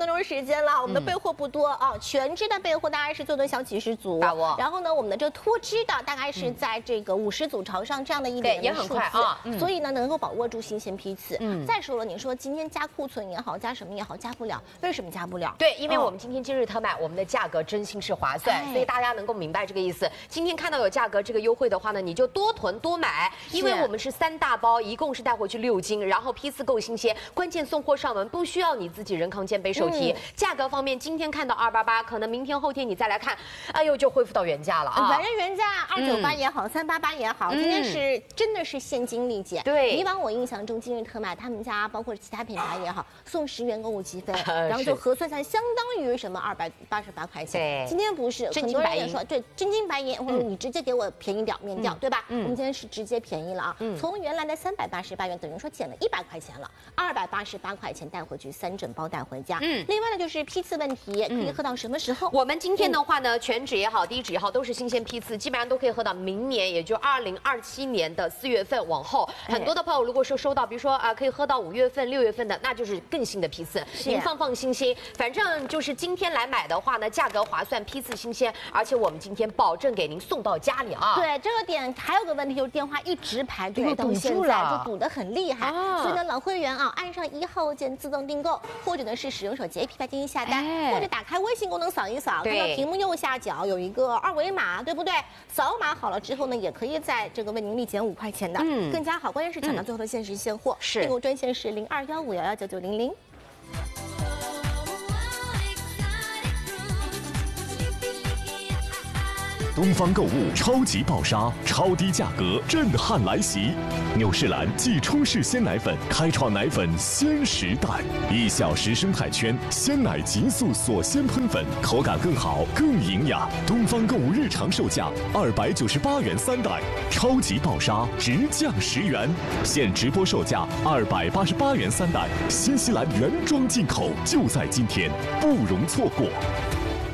多钟时间了，我们的备货不多啊，全脂的备货大概是做的小几十组， 把握。 然后呢，我们的这个脱脂的大概是在这个50组朝上这样的一点也很快啊， 所以呢能够把握住新鲜批次。再说了，你说今天加库存也好，加什么也好，加不了，为什么加不了？ 对，因为我们今天今日特卖，我们的价格真心是划算，所以大家能够明白这个意思。今天看到有价格这个优惠的话呢，你就多囤多买，因为我们是3大包，一共是带回去6斤，然后批次够新鲜，关键送货上门不需要你自己人扛肩背手提。价格方面，今天看到288，可能明天后天你再来看，哎呦就恢复到原价了啊。 反正原价298也好，388也好，今天是真的是现金立减。 对， 以往我印象中今日特卖他们家包括其他品牌也好，送10元购物积分，然后就核算下来相当于什么288块钱。 对， 今天不是，很多人也说对真金白银，或者你直接给我便宜点免掉，对吧？我们今天是直接便宜了啊，从原来的388元，等于说减了100块钱了，288块钱带回去3整包带回家。另外呢就是批次问题，可以喝到什么时候？ 我们今天的话呢，全脂也好，低脂也好，都是新鲜批次，基本上都可以喝到明年，也就2027年的4月份往后。很多的朋友如果说收到，比如说可以喝到5月份、6月份的，那就是更新的批次。您放心，反正就是今天来买的话呢，价格划算，批次新鲜，而且我们今天保证给您送到家里啊。 对，这个点还有个问题就是电话一直排队到现在就堵得很厉害，所以呢老会员啊，按上1号键自动订购，或者呢是使用手机 APP 进行下单，或者打开微信功能扫一扫，看到屏幕右下角有一个2维码，对不对？扫码好了之后呢，也可以在这个为您立减5块钱的，更加好。关键是抢到最后的限时现货，订购专线是0215119900。 东方购物超级爆杀，超低价格震撼来袭！纽仕兰即冲式鲜奶粉开创奶粉鲜时代，1小时生态圈鲜奶急速锁鲜喷粉，口感更好更营养。东方购物日常售价298元3袋，超级爆杀直降10元，现直播售价288元3袋，新西兰原装进口，就在今天，不容错过。